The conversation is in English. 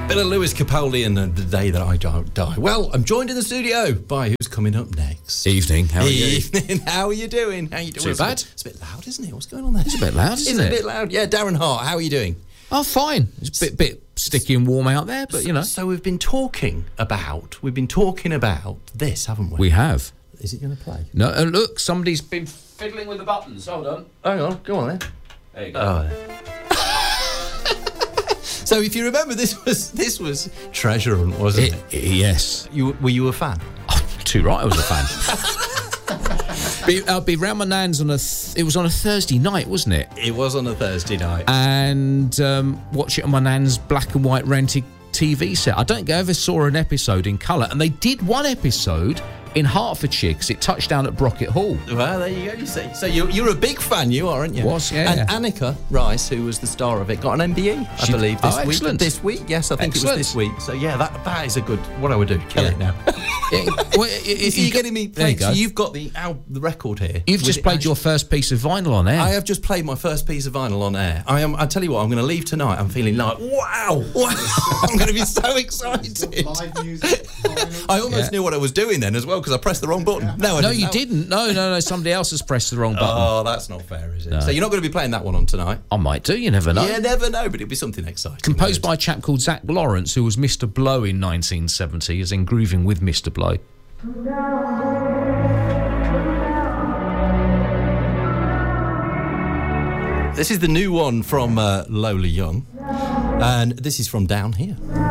Bit of Lewis Capaldi and The Day That I Die. Well, I'm joined in the studio by who's coming up next. Evening, how are you? Evening, how are you doing? How are you doing? Too bad. It's a bit loud, isn't it? What's going on there? It's a bit loud, isn't it? It's a bit loud. Yeah, Darren Hart, how are you doing? Oh, fine. It's a bit sticky and warm out there, but you know. So we've been talking about this, haven't we? We have. Is it going to play? No, look, somebody's been fiddling with the buttons. Hold on. Hang on, go on then. There you go. Oh. So if you remember, this was Treasure Hunt, wasn't it? Yes. Were you a fan? Oh, too right, I was a fan. I'll be round my nan's on it was on a Thursday night, wasn't it? It was on a Thursday night. And watch it on my nan's black and white rented TV set. I don't think I ever saw an episode in colour. And they did one episode in Hertfordshire because it touched down at Brocket Hall. Well, there you go, you see. So you're a big fan, you are, aren't you? Was, yeah. And Annika Rice, who was the star of it, got an MBE, I believe, this week. Excellent. This week, yes, I think it was this week. So, yeah, that is a good... What I would do, kill it now. You're getting me... There you go. So you've got the record here. You've just played your first piece of vinyl on air. I have just played my first piece of vinyl on air. I tell you what, I'm going to leave tonight. I'm feeling like, wow. I'm going to be so excited. Live music. I almost knew what I was doing then as well because I pressed the wrong button. No, you didn't. No. Somebody else has pressed the wrong button. Oh, that's not fair, is it? No. So you're not going to be playing that one on tonight? I might do. You never know. You never know, but it'll be something exciting. Composed by a chap called Zach Lawrence, who was Mr. Blow in 1970, as in Grooving with Mr. Blow. This is the new one from Lola Young, and this is from Down Here.